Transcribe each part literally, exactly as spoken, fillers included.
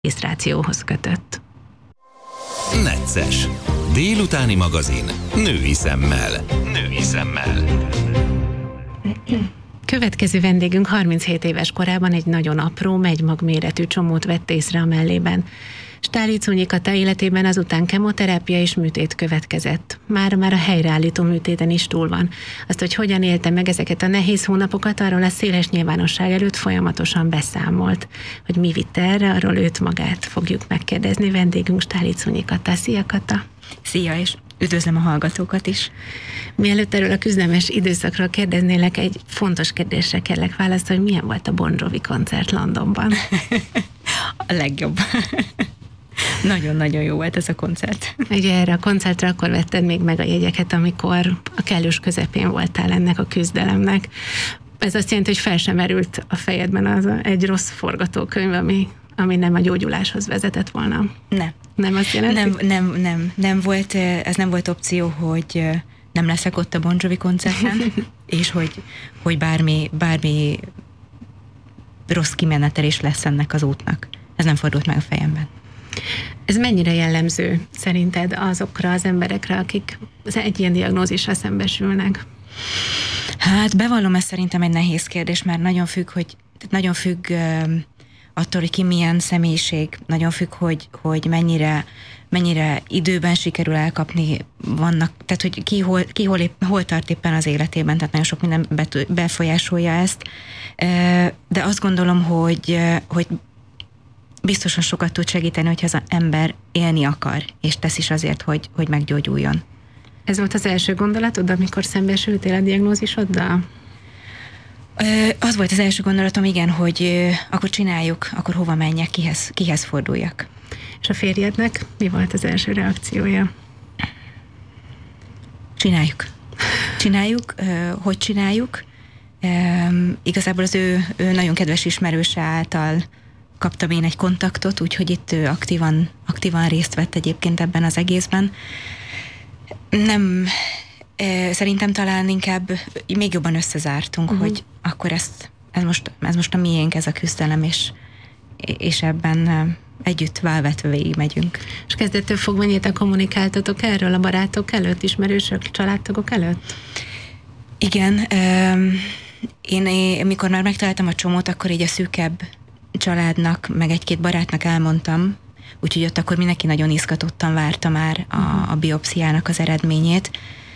regisztrációhoz kötött. Necces. Délutáni magazin. Női szemmel. Női szemmel. Következő vendégünk harminchét éves korában egy nagyon apró, megymag méretű csomót vett észre a mellében. Stálicónyi Kata életében azután kemoterápia és műtét következett. Már-már a helyreállító műtéten is túl van. Azt, hogy hogyan élte meg ezeket a nehéz hónapokat, arról a széles nyilvánosság előtt folyamatosan beszámolt. Hogy mi vitte erre, arról őt magát fogjuk megkérdezni. Vendégünk Stálicónyi Kata. Szia, Kata! Szia, és üdvözlöm a hallgatókat is. Mielőtt erről a küzdelmes időszakról kérdeznélek, egy fontos kérdésre kérlek választ, hogy milyen volt a Bon Jovi koncert Londonban? A legjobb. Nagyon-nagyon jó volt ez a koncert. Ugye erre a koncertre akkor vetted még meg a jegyeket, amikor a kellős közepén voltál ennek a küzdelemnek. Ez azt jelenti, hogy fel sem merült a fejedben az egy rossz forgatókönyv, ami, ami nem a gyógyuláshoz vezetett volna. Nem. Nem azt jelenti? Nem, nem, nem, nem volt, ez nem volt opció, hogy nem leszek ott a Bon Jovi koncerten, és hogy, hogy bármi, bármi rossz kimenetelés lesz ennek az útnak. Ez nem fordult meg a fejemben. Ez mennyire jellemző szerinted azokra az emberekre, akik egy ilyen diagnózissal szembesülnek? Hát bevallom, ez szerintem egy nehéz kérdés, mert nagyon függ, hogy nagyon függ uh, attól, hogy ki milyen személyiség, nagyon függ, hogy, hogy mennyire, mennyire időben sikerül elkapni, vannak, tehát hogy ki hol, ki hol, épp, hol tart éppen az életében, tehát nagyon sok minden befolyásolja ezt. Uh, de azt gondolom, hogy, uh, hogy biztosan sokat tud segíteni, hogyha az ember élni akar, és tesz is azért, hogy, hogy meggyógyuljon. Ez volt az első gondolatod, amikor szembesültél a diagnózisoddal? Ö, az volt az első gondolatom, igen, hogy ö, akkor csináljuk, akkor hova menjek, kihez, kihez forduljak. És a férjednek mi volt az első reakciója? Csináljuk. Csináljuk, ö, hogy csináljuk. Ö, igazából az ő, ő nagyon kedves ismerőse által kaptam én egy kontaktot, úgyhogy itt ő aktívan, aktívan részt vett egyébként ebben az egészben. Nem, e, szerintem talán inkább még jobban összezártunk, uh-huh. hogy akkor ezt, ez, most, ez most a miénk, ez a küzdelem, és, és ebben együtt válvetve végig megyünk. És kezdettől fogva nyíltan kommunikáltatok erről a barátok előtt, ismerősök, családtagok előtt? Igen. E, én, én, amikor már megtaláltam a csomót, akkor így a szűkebb családnak, meg egy-két barátnak elmondtam, úgyhogy ott akkor mindenki nagyon izgatottan várta már a, a biopsziának az eredményét.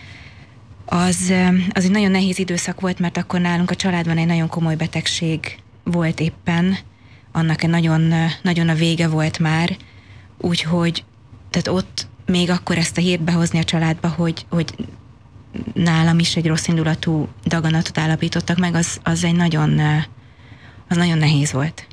Az, az egy nagyon nehéz időszak volt, mert akkor nálunk a családban egy nagyon komoly betegség volt éppen, annak egy nagyon, nagyon a vége volt már, úgyhogy tehát ott még akkor ezt a hírt behozni a családba, hogy, hogy nálam is egy rossz indulatú daganatot állapítottak meg, az, az egy nagyon, az nagyon nehéz volt.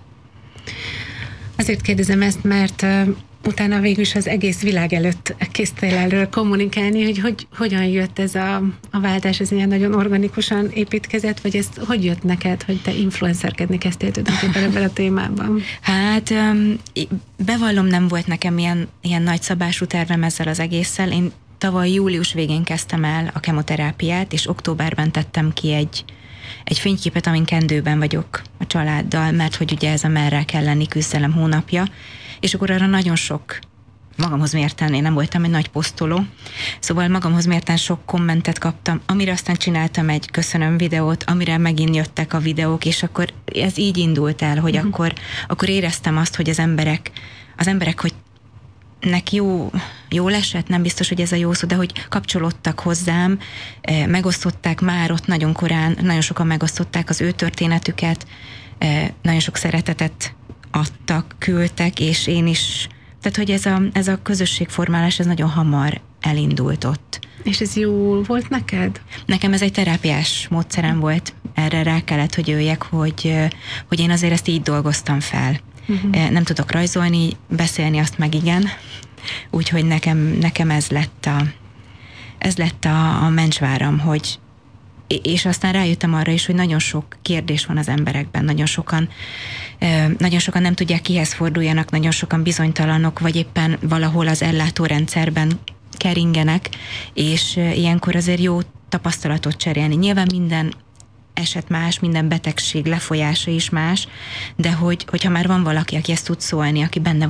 Azért kérdezem ezt, mert uh, utána végül is az egész világ előtt késztél erről kommunikálni, hogy, hogy hogyan jött ez a, a váltás, ez ilyen nagyon organikusan építkezett, vagy ez hogy jött neked, hogy te influencerkedni kezdtél tulajdonképpen ebben a témában? Hát um, bevallom, nem volt nekem ilyen, ilyen nagy szabású tervem ezzel az egésszel. Én tavaly július végén kezdtem el a kemoterápiát, és októberben tettem ki egy egy fényképet, amin kendőben vagyok a családdal, mert hogy ugye ez a merrel kell lenni küzdelem hónapja, és akkor arra nagyon sok, magamhoz mérten, én nem voltam egy nagy posztoló, szóval magamhoz mérten sok kommentet kaptam, amire aztán csináltam egy köszönöm videót, amire megint jöttek a videók, és akkor ez így indult el, hogy uh-huh. akkor, akkor éreztem azt, hogy az emberek, az emberek, hogy nek jó, jól esett, nem biztos, hogy ez a jó szó, de hogy kapcsolódtak hozzám, megosztották már ott nagyon korán, nagyon sokan megosztották az ő történetüket, nagyon sok szeretetet adtak, küldtek, és én is, tehát hogy ez a, ez a közösségformálás, ez nagyon hamar elindult ott. És ez jó volt neked? Nekem ez egy terápiás módszerem volt, erre rá kellett, hogy jöjjek, hogy, hogy én azért ezt így dolgoztam fel. Uh-huh. Nem tudok rajzolni, beszélni azt meg igen, úgyhogy nekem, nekem ez lett a ez lett a, a mencsváram, hogy és aztán rájöttem arra is, hogy nagyon sok kérdés van az emberekben, nagyon sokan nagyon sokan nem tudják, kihez forduljanak, nagyon sokan bizonytalanok, vagy éppen valahol az ellátórendszerben keringenek, és ilyenkor azért jó tapasztalatot cserélni. Nyilván minden eset más, minden betegség lefolyása is más, de hogy, hogyha már van valaki, aki ezt tud szólni, aki benne